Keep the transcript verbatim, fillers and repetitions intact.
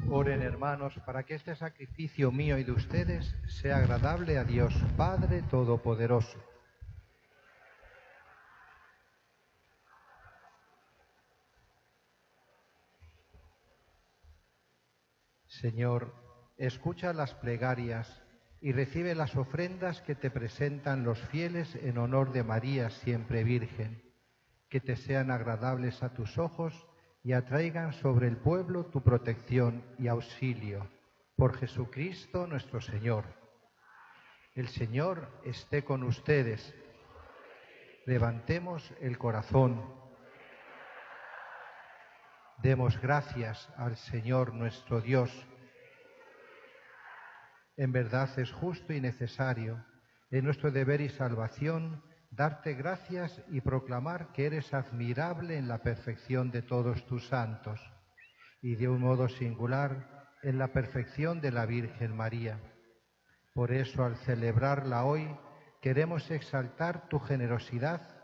Oren, hermanos, para que este sacrificio mío y de ustedes sea agradable a Dios Padre Todopoderoso. Señor, escucha las plegarias y recibe las ofrendas que te presentan los fieles en honor de María, siempre Virgen, que te sean agradables a tus ojos y atraigan sobre el pueblo tu protección y auxilio. Por Jesucristo nuestro Señor. El Señor esté con ustedes. Levantemos el corazón. Demos gracias al Señor nuestro Dios. En verdad es justo y necesario, en nuestro deber y salvación, darte gracias y proclamar que eres admirable en la perfección de todos tus santos y de un modo singular en la perfección de la Virgen María. Por eso, al celebrarla hoy, queremos exaltar tu generosidad